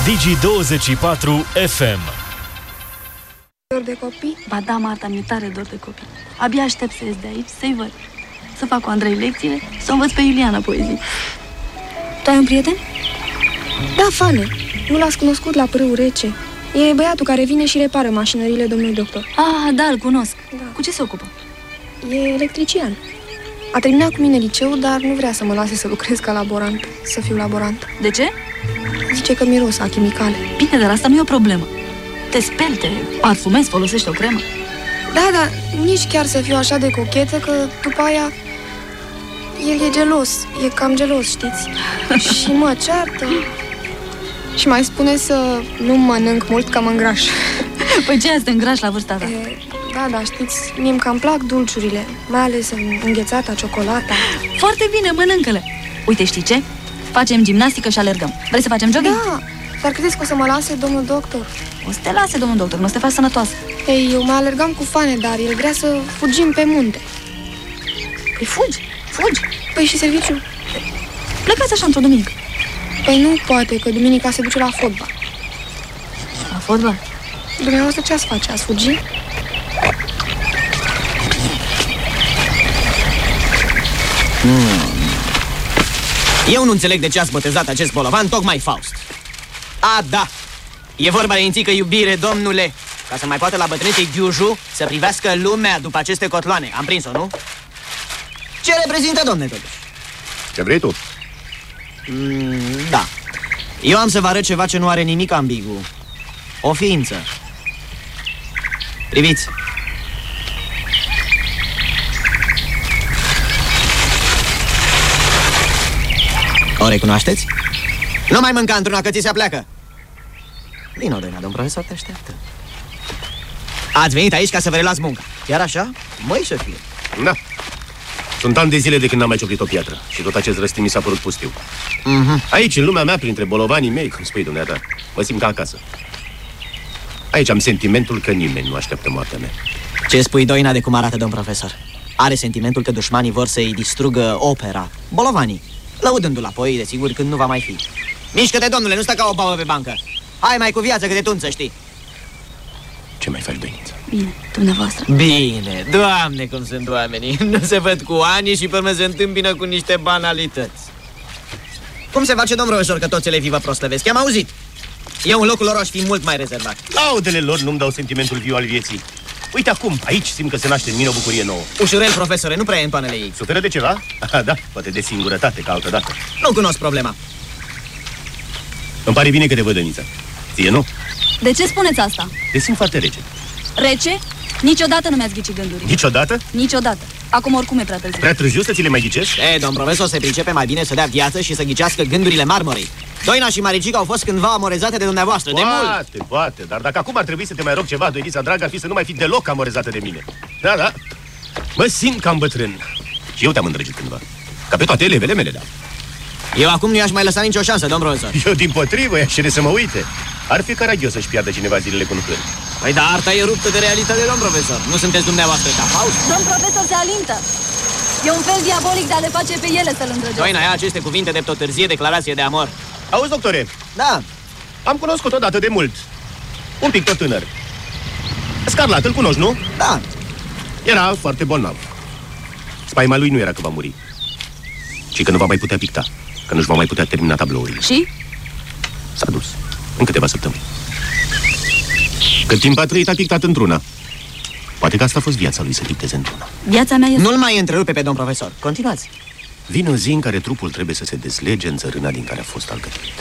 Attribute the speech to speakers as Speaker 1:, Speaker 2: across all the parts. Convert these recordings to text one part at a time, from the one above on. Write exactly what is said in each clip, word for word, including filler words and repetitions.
Speaker 1: Digi douăzeci și patru F M.
Speaker 2: Dor de copii?
Speaker 3: Ba da, Marta, mi-e tare dor de copii. Abia aștept să ies de aici, să-i văd. Să fac cu Andrei lecțiile, să învăț pe Iuliana poezii.
Speaker 2: Tu ai un prieten? Da, Fane. Nu l-ați cunoscut la Pârâul Rece. E băiatul care vine și repară mașinările domnului doctor.
Speaker 3: Ah, da, îl cunosc.
Speaker 2: Da.
Speaker 3: Cu ce se ocupă?
Speaker 2: E electrician. A terminat cu mine liceul, dar nu vrea să mă lase să lucrez ca laborant. Să fiu laborant.
Speaker 3: De ce?
Speaker 2: Zice că miros a chimicale.
Speaker 3: Bine, dar asta nu e o problemă. Te speli, te parfumezi, folosești o cremă.
Speaker 2: Da, dar nici chiar să fiu așa de cochetă, că după aia el e gelos, e cam gelos, știți? Și mă ceartă. Și mai spune să nu mănânc mult, că mă îngraș.
Speaker 3: Păi ce să te îngrași la vârsta ta?
Speaker 2: E, da, da, știți, mie îmi cam plac dulciurile, mai ales înghețata, ciocolata.
Speaker 3: Foarte bine, mănâncă-le. Uite, știi ce? Facem gimnastică și alergăm. Vrei să facem jogging?
Speaker 2: Da, dar credeți că o să mă lase domnul doctor?
Speaker 3: O să te lase, domnul doctor, nu o să te faci sănătoasă.
Speaker 2: Ei, eu mai alergam cu Fane, dar el vrea să fugim pe munte.
Speaker 3: Păi fugi, fugi.
Speaker 2: Păi și serviciu?
Speaker 3: Plecați așa într-o duminică.
Speaker 2: Păi nu poate, că duminica se duce la fotbal.
Speaker 3: La fotbal?
Speaker 2: Dumneavoastră ce ați face? Ați fugi?
Speaker 4: Hmm. Eu nu înțeleg de ce ați botezat acest bolovan tocmai Faust. A, da, e vorba de ințică iubire, domnule. Ca să mai poată la bătrâneței Ghiuju să privească lumea după aceste cotloane. Am prins-o, nu? Ce reprezintă, domne, totuși?
Speaker 5: Ce vrei tu?
Speaker 4: Mm, da. Eu am să vă arăt ceva ce nu are nimic ambigu. O ființă. Priviți. O recunoașteți? Nu mai mânca într-una, că ți se apleacă. Vino, Doina, domn profesor, te așteaptă. Ați venit aici ca să vă reluați munca. Chiar așa? Măi, să fie.
Speaker 5: Da. Sunt ani de zile de când n-am mai cioclit o piatră și tot acest răstim mi s-a părut pustiu.
Speaker 4: Mm-hmm.
Speaker 5: Aici, în lumea mea, printre bolovanii mei, cum spui dumneata, mă simt ca acasă. Aici am sentimentul că nimeni nu așteaptă moartea mea.
Speaker 4: Ce spui, Doina, de cum arată, domn profesor? Are sentimentul că dușmanii vor să-i distrugă opera, bolovanii, lăudându-l apoi, desigur, când nu va mai fi. Mișcă-te, domnule, nu stă ca o babă pe bancă. Hai mai cu viață, că de tunță, știi.
Speaker 5: Ce mai faci, Doiniță?
Speaker 3: Bine, dumneavoastră.
Speaker 4: Bine, Doamne, cum sunt oamenii. Nu se văd cu ani și pe urmă se întâmpină cu niște banalități. Cum se face, domn profesor, că toți elevii vă proslăvesc? I-am auzit. Eu în locul lor aș fi mult mai rezervat.
Speaker 5: Laudele lor nu-mi dau sentimentul viu al vieții. Uite acum, aici simt că se naște în mine o bucurie nouă.
Speaker 4: Ușurel, profesore, nu prea e în toanele ei.
Speaker 5: Suferă de ceva? Aha, da, poate de singurătate, ca altă dată.
Speaker 4: Nu cunosc problema.
Speaker 5: Îmi pare bine că te văd, Dăniță. Ție, nu?
Speaker 3: De ce spuneți asta?
Speaker 5: Te simt foarte rece.
Speaker 3: Rece? Niciodată nu mi-ați ghicit gândurile.
Speaker 5: Niciodată?
Speaker 3: Niciodată. Acum oricum e prea târziu.
Speaker 5: Prea târziu să ți le mai ghicești?
Speaker 4: E, domn profesor, se pricepe mai bine să dea viață și să ghicească gândurile marmorei. Doina și Maricica au fost cândva amorezate de dumneavoastră,
Speaker 5: poate,
Speaker 4: de mult.
Speaker 5: Poate, poate, dar dacă acum ar trebui să te mai rog ceva, Doinița dragă, ar fi să nu mai fi deloc amorezată de mine. Da, da. Mă simt cam bătrân. Și eu te-am îndrăgit cândva. Ca pe toate elevele mele, da.
Speaker 4: Eu acum nu i-aș mai lăsa nicio șansă, domn profesor.
Speaker 5: Eu dimpotrivă i-aș cere să mă uite. Ar fi caragios să-și piardă cineva zilele cu lucrări.
Speaker 4: Păi da, arta e ruptă de realitate, domn profesor. Nu sunteți dumneavoastră ca Faust?
Speaker 3: Domn profesor se alintă. E un fel diabolic de a le face pe ele să-l îndrăgească.
Speaker 4: Doina, ia aceste cuvinte de o târzie declarație de amor.
Speaker 5: Auzi, doctore?
Speaker 4: Da.
Speaker 5: Am cunoscut odată de mult. Un pic tot tânăr. Scarlat, îl cunoști, nu?
Speaker 4: Da.
Speaker 5: Era foarte bolnav. Spaima lui nu era că va muri, ci că nu va mai putea picta, că nu-și va mai putea termina tablourile.
Speaker 3: Și?
Speaker 5: S-a dus în câteva săptămâni. Cât timp a trăit, a pictat într-una. Poate că asta a fost viața lui, să picteze într-una.
Speaker 3: Viața mea este...
Speaker 4: Nu-l mai întrerupe pe domn profesor. Continuați.
Speaker 5: Vine o zi în care trupul trebuie să se deslege în țărâna din care a fost alcătuit.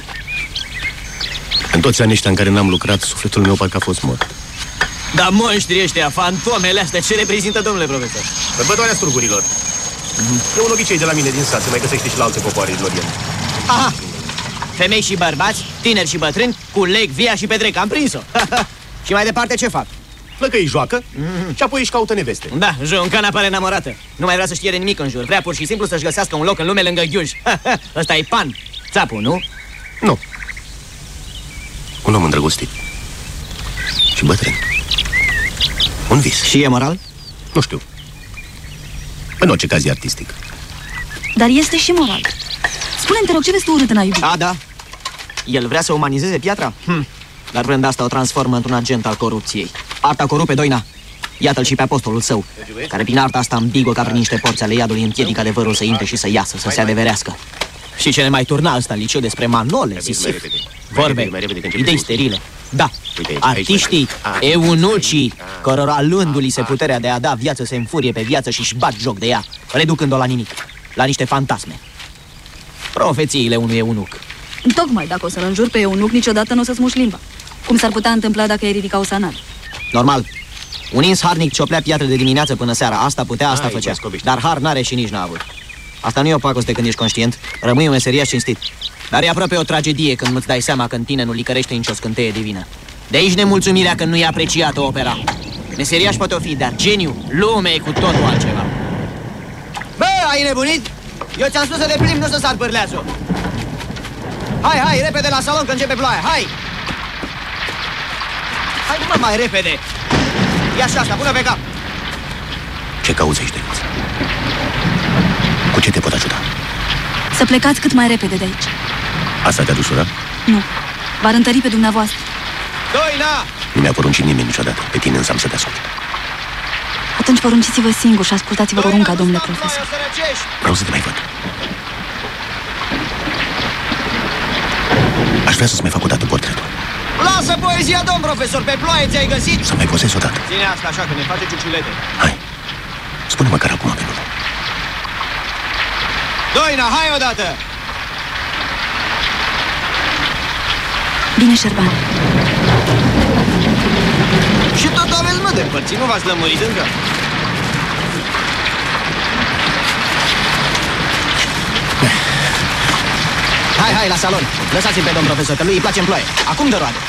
Speaker 5: În toți anii ăștia în care n-am lucrat, sufletul meu parcă a fost mort.
Speaker 4: Dar monștrii ăștia, fantomele astea, ce reprezintă, domnule profesor?
Speaker 5: Sărbătoarea Struggurilor. Mm-hmm. E un obicei de la mine din sat, se mai găsește și la alte popoare din Orient.
Speaker 4: Aha! Femei și bărbați, tineri și bătrâni, cu leg, via și petrec, am prins-o. Și mai departe ce fac?
Speaker 5: Flăcăi joacă mm-hmm. și apoi își caută neveste.
Speaker 4: Da, Joncana pare înamorată. Nu mai vrea să știe de nimic în jur. Vrea pur și simplu să-și găsească un loc în lume lângă Ghiuj. Ăsta e Pan. Țapul, nu?
Speaker 5: Nu. Un om îndrăgostit. Și bătrân. Un vis.
Speaker 4: Și e moral?
Speaker 5: Nu știu. În orice caz e artistic.
Speaker 3: Dar este și moral. Spune-mi, te rog, ce vezi tu urât în a iubi?
Speaker 4: A, da. El vrea să umanizeze piatra? Hm. Dar vrând asta o transformă într-un agent al corupției. Arta corupe, Doina. Iată-l și pe apostolul său, care prin arta asta ambiguă ca prin niște porți ale iadului împiedică adevărul să intre și să iasă, să se adeverească. Și ce ne mai turna ăsta în liceu despre Manole, Sisif? Vorbe, idei sterile. Da, artiștii, eunucii, cărora luându-li se puterea de a da viață se înfurie pe viață și-și bat joc de ea, reducând-o la nimic, la niște fantasme. Profețiile unui eunuc.
Speaker 3: Tocmai dacă o să-l înjur pe eunuc, niciodată nu o să-ți muși limba. Cum s-ar putea întâmpla dacă ai ridica o sanal?
Speaker 4: Normal. Un ins harnic cioplea piatră de dimineață până seara. Asta putea, asta
Speaker 5: Ai,
Speaker 4: făcea. Dar har n-are și nici n-a avut. Asta nu e o pacoste când ești conștient. Rămâi un meseriaș cinstit. Dar e aproape o tragedie când nu-ți dai seama că în tine nu licărește nicio scânteie divină. De aici nemulțumirea când nu e apreciată opera. Meseriaș poate o fi, dar geniu, lume e cu totul altceva. Bă, ai nebunit? Eu ți-am spus să te plimbi, nu să sar pârleațul. Hai, hai, repede la salon că începe ploaia, hai! Hai, mă, mai repede! Ia și asta, pune pe cap!
Speaker 5: Ce cauți aici, Dăinuț? Cu ce te pot ajuta?
Speaker 3: Să plecați cât mai repede de aici.
Speaker 5: Asta te-a dus ura?
Speaker 3: Nu, v-ar întări pe dumneavoastră.
Speaker 4: Doina!
Speaker 5: Nu mi-a poruncit nimeni niciodată. Pe tine însă am să te ascult.
Speaker 3: Atunci porunciți-vă singur și ascultați-vă porunca, domnule profesor.
Speaker 5: Vreau să te mai văd. Aș vrea să-ți mai fac o dată portretul.
Speaker 4: Lasă poezia, domn profesor, pe ploaie ți-ai găsit?
Speaker 5: Să mai posezi o dată.
Speaker 4: Ține asta așa, că ne face ciuciulete.
Speaker 5: Hai, spune măcar acum pe nume.
Speaker 4: Doina, hai odată!
Speaker 3: Bine, Șerban.
Speaker 4: Și tot aveți, mă, de părții, nu v-ați lămurit încă? Hai, hai, la salon. Lăsați-l pe domn profesor, că lui îi place în ploaie. Acum de roade.